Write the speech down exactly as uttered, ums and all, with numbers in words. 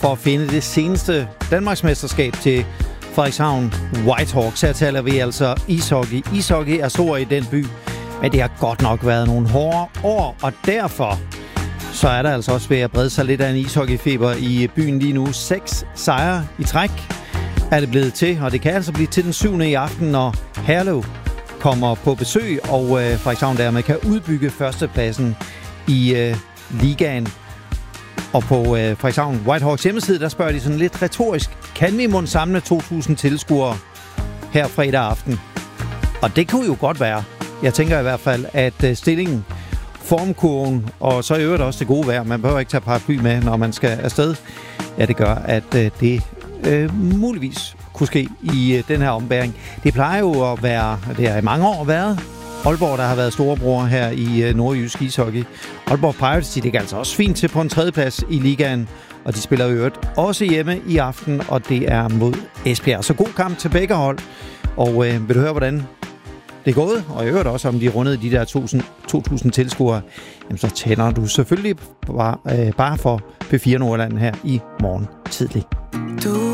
for at finde det seneste Danmarksmesterskab til Frederikshavn Whitehawks. Her taler vi altså ishockey. Ishockey er stor i den by, men det har godt nok været nogle hårde år, og derfor så er der altså også ved at brede sig lidt af en ishockeyfeber i byen lige nu. Seks sejre i træk er det blevet til, og det kan altså blive til den syvende i aften, når Herlev kommer på besøg, og øh, Frederikshavn dermed kan udbygge førstepladsen i øh, ligaen. Og på øh, Frederikshavn Whitehawks hjemmeside, der spørger de sådan lidt retorisk, kan vi mon samle to tusind tilskuere her fredag aften? Og det kunne jo godt være. Jeg tænker i hvert fald, at øh, stillingen, formkurven, og så i øvrigt også det gode vejr, man behøver ikke tage paraply med, når man skal afsted, ja, det gør, at øh, det øh, muligvis kunne ske i øh, den her ombæring. Det plejer jo at være, det har i mange år været, Aalborg, der har været storebror her i øh, nordjysk ishockey. Aalborg Pirates, de ligger altså også fint til på en tredjeplads i ligaen, og de spiller i øvrigt også hjemme i aften, og det er mod Esbjerg. Så god kamp til begge hold, og øh, vil du høre, hvordan det er gået, og i øvrigt også, om de rundede de der to tusind tilskuere, jamen så tænder du selvfølgelig bare, øh, bare for P fire Nordland her i morgen tidlig. Du